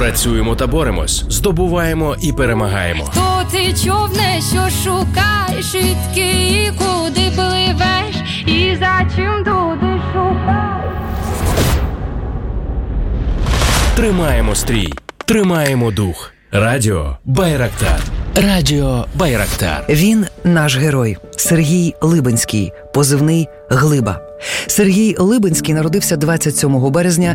Працюємо та боремось, здобуваємо і перемагаємо. Хто ти, човне, що шукаєш, звідки і куди пливеш, і за чим туди шукаєш? Тримаємо стрій, тримаємо дух. Радіо Байрактар. Радіо Байрактар. Він наш герой. Сергій Либинський, позивний «Глиба». Сергій Либинський народився 27 березня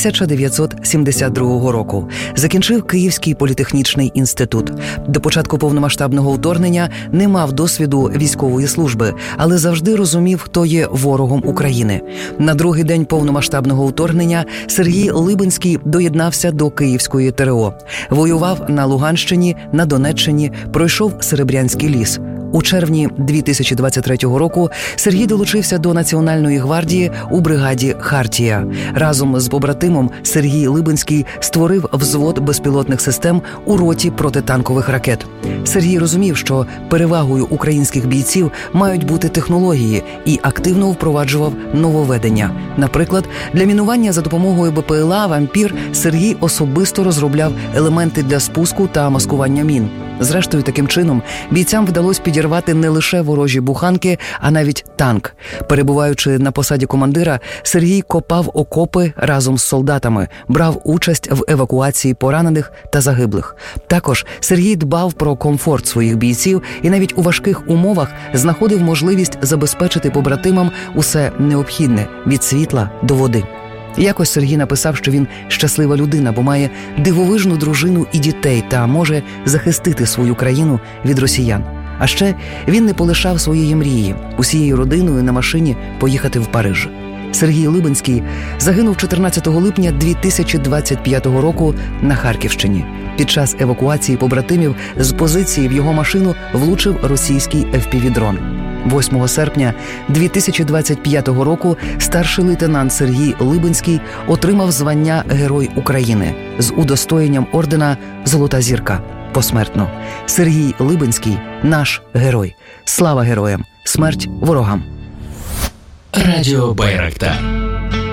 1972 року. Закінчив Київський політехнічний інститут. До початку повномасштабного вторгнення не мав досвіду військової служби, але завжди розумів, хто є ворогом України. На другий день повномасштабного вторгнення Сергій Либинський доєднався до Київської ТРО. Воював на Луганщині, на Донеччині, пройшов Серебрянський ліс. У червні 2023 року Сергій долучився до Національної гвардії у бригаді «Хартія». Разом з побратимом Сергій Либинський створив взвод безпілотних систем у роті протитанкових ракет. Сергій розумів, що перевагою українських бійців мають бути технології, і активно впроваджував нововведення. Наприклад, для мінування за допомогою БПЛА «Вампір» Сергій особисто розробляв елементи для спуску та маскування мін. Зрештою, таким чином, бійцям вдалося підірвати не лише ворожі буханки, а навіть танк. Перебуваючи на посаді командира, Сергій копав окопи разом з солдатами, брав участь в евакуації поранених та загиблих. Також Сергій дбав про комфорт своїх бійців і навіть у важких умовах знаходив можливість забезпечити побратимам усе необхідне – від світла до води. Якось Сергій написав, що він щаслива людина, бо має дивовижну дружину і дітей та може захистити свою країну від росіян. А ще він не полишав своєї мрії – усією родиною на машині поїхати в Париж. Сергій Либинський загинув 14 липня 2025 року на Харківщині. Під час евакуації побратимів з позиції в його машину влучив російський FPV-дрон. 8 серпня 2025 року старший лейтенант Сергій Либинський отримав звання Герой України з удостоєнням ордена «Золота зірка» посмертно. Сергій Либинський – наш герой. Слава героям! Смерть ворогам! Радіо Байрактар.